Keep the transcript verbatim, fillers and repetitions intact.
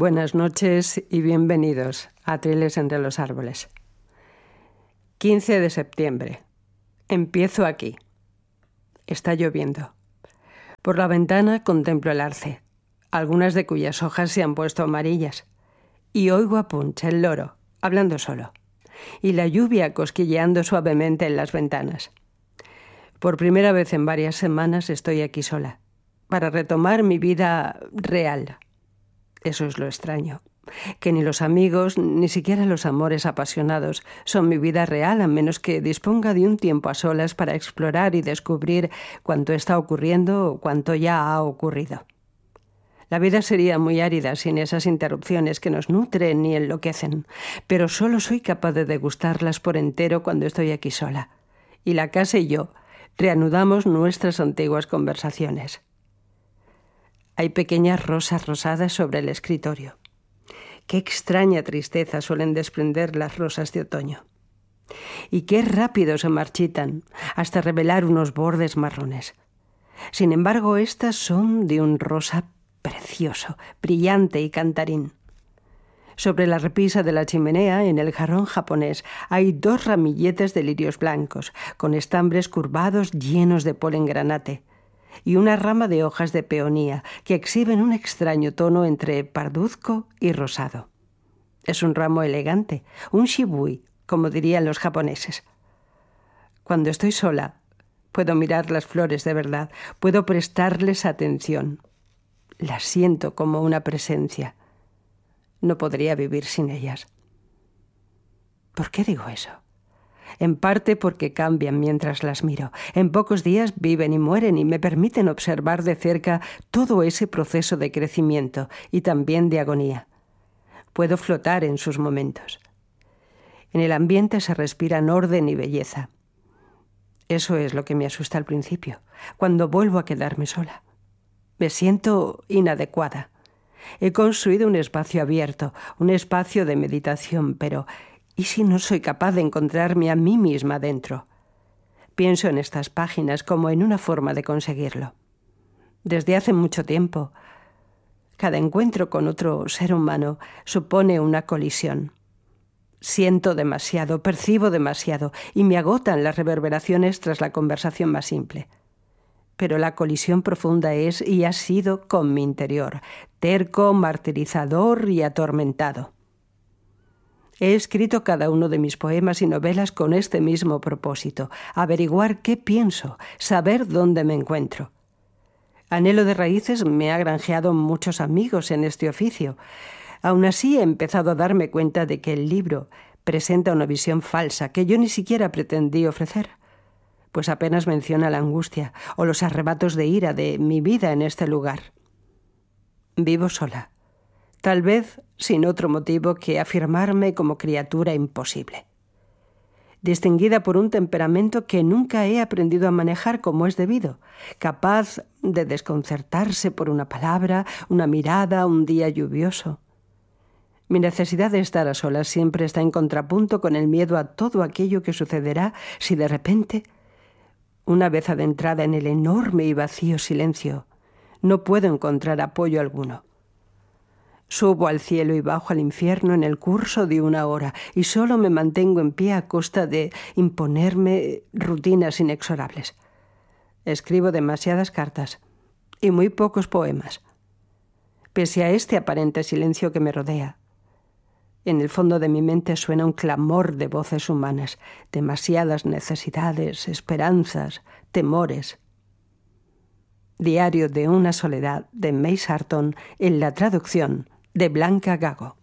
Buenas noches y bienvenidos a Triles entre los árboles. quince de septiembre. Empiezo aquí. Está lloviendo. Por la ventana contemplo el arce, algunas de cuyas hojas se han puesto amarillas, y oigo a Punch, el loro, hablando solo, y la lluvia cosquilleando suavemente en las ventanas. Por primera vez en varias semanas estoy aquí sola, para retomar mi vida real. Eso es lo extraño, que ni los amigos, ni siquiera los amores apasionados son mi vida real, a menos que disponga de un tiempo a solas para explorar y descubrir cuánto está ocurriendo o cuánto ya ha ocurrido. La vida sería muy árida sin esas interrupciones que nos nutren y enloquecen, pero solo soy capaz de degustarlas por entero cuando estoy aquí sola, y la casa y yo reanudamos nuestras antiguas conversaciones. Hay pequeñas rosas rosadas sobre el escritorio. Qué extraña tristeza suelen desprender las rosas de otoño. Y qué rápido se marchitan hasta revelar unos bordes marrones. Sin embargo, estas son de un rosa precioso, brillante y cantarín. Sobre la repisa de la chimenea, en el jarrón japonés, hay dos ramilletes de lirios blancos, con estambres curvados llenos de polen granate, y una rama de hojas de peonía que exhiben un extraño tono entre parduzco y rosado. Es un ramo elegante, un shibui, como dirían los japoneses. Cuando estoy sola, puedo mirar las flores de verdad, puedo prestarles atención. Las siento como una presencia. No podría vivir sin ellas. ¿Por qué digo eso? En parte porque cambian mientras las miro. En pocos días viven y mueren y me permiten observar de cerca todo ese proceso de crecimiento y también de agonía. Puedo flotar en sus momentos. En el ambiente se respiran orden y belleza. Eso es lo que me asusta al principio, cuando vuelvo a quedarme sola. Me siento inadecuada. He construido un espacio abierto, un espacio de meditación, pero ¿y si no soy capaz de encontrarme a mí misma dentro? Pienso en estas páginas como en una forma de conseguirlo. Desde hace mucho tiempo, cada encuentro con otro ser humano supone una colisión. Siento demasiado, percibo demasiado, y me agotan las reverberaciones tras la conversación más simple. Pero la colisión profunda es y ha sido con mi interior, terco, martirizador y atormentado. He escrito cada uno de mis poemas y novelas con este mismo propósito, averiguar qué pienso, saber dónde me encuentro. Anhelo de raíces me ha granjeado muchos amigos en este oficio. Aún así he empezado a darme cuenta de que el libro presenta una visión falsa que yo ni siquiera pretendí ofrecer, pues apenas menciona la angustia o los arrebatos de ira de mi vida en este lugar. Vivo sola. Tal vez sin otro motivo que afirmarme como criatura imposible. Distinguida por un temperamento que nunca he aprendido a manejar como es debido, capaz de desconcertarse por una palabra, una mirada, un día lluvioso. Mi necesidad de estar a solas siempre está en contrapunto con el miedo a todo aquello que sucederá si de repente, una vez adentrada en el enorme y vacío silencio, no puedo encontrar apoyo alguno. Subo al cielo y bajo al infierno en el curso de una hora y solo me mantengo en pie a costa de imponerme rutinas inexorables. Escribo demasiadas cartas y muy pocos poemas. Pese a este aparente silencio que me rodea, en el fondo de mi mente suena un clamor de voces humanas, demasiadas necesidades, esperanzas, temores. Diario de una soledad de May Sarton en la traducción de Blanca Gago.